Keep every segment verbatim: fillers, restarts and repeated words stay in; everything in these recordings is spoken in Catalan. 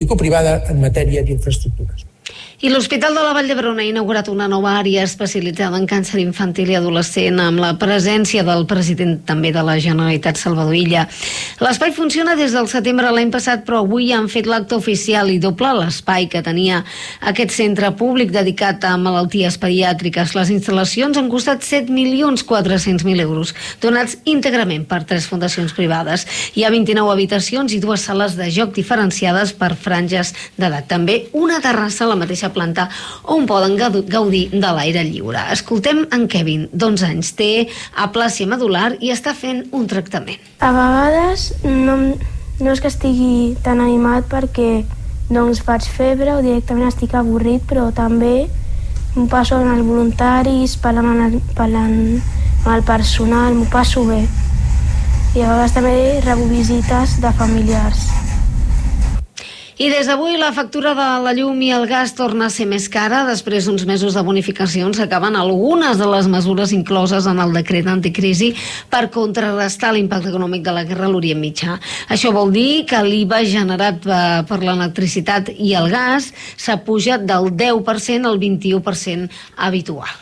público-privada en matèria d'infraestructures. I l'Hospital de la Vall d'Hebron ha inaugurat una nova àrea especialitzada en càncer infantil i adolescent amb la presència del president també de la Generalitat, Salvador Illa. L'espai funciona des del setembre de l'any passat, però avui han fet l'acte oficial i doble l'espai que tenia aquest centre públic dedicat a malalties pediàtriques. Les instal·lacions han costat set milions quatre-cents mil euros, donats íntegrament per tres fundacions privades. Hi ha vint-i-nou habitacions i dues sales de joc diferenciades per franges d'edat. També una terrassa a la mateixa planta on poden gaudir de l'aire lliure. Escoltem en Kevin, d'onze anys, té aplàsia medular i està fent un tractament. A vegades no, no és que estigui tan animat perquè doncs faig febre o directament estic avorrit, però també m'ho passo amb els voluntaris, parlant amb el, parlant amb el personal, m'ho passo bé. I a vegades també rebo visites de familiars. I des d'avui la factura de la llum i el gas torna a ser més cara. Després d'uns mesos de bonificacions acaben algunes de les mesures incloses en el decret anticrisi per contrarrestar l'impacte econòmic de la guerra a l'Orient Mitjà. Això vol dir que l'I V A generat per l'electricitat i el gas s'ha pujat del deu per cent al vint-i-u per cent habitual.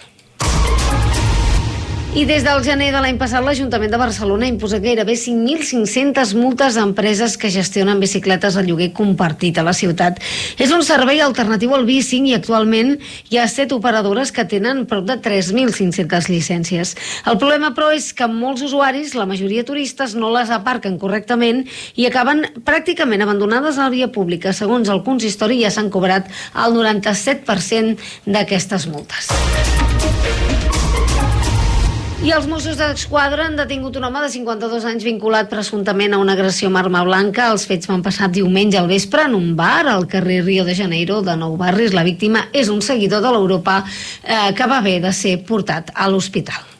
I des del gener de l'any passat l'Ajuntament de Barcelona ha imposat gairebé cinc mil cinc-centes multes a empreses que gestionen bicicletes a lloguer compartit a la ciutat. És un servei alternatiu al bicing i actualment hi ha set operadores que tenen prop de tres mil cinc-centes llicències. El problema, però, és que molts usuaris, la majoria turistes, no les aparquen correctament i acaben pràcticament abandonades a la via pública. Segons el consistori, ja s'han cobrat el noranta-set per cent d'aquestes multes. I els Mossos d'Esquadra han detingut un home de cinquanta-dos anys vinculat presumptament a una agressió amb arma blanca. Els fets van passar diumenge al vespre en un bar al carrer Rio de Janeiro de Nou Barris. La víctima és un seguidor de l'Europa eh, que va haver de ser portat a l'hospital.